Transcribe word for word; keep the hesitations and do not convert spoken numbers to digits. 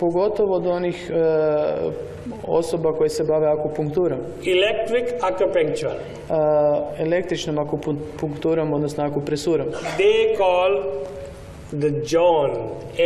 pogotovo od onih e, osoba koje se bave akupunkturom. Electric acupuncture. E, električnom akupunkturom, odnosno akupresurom. They call the John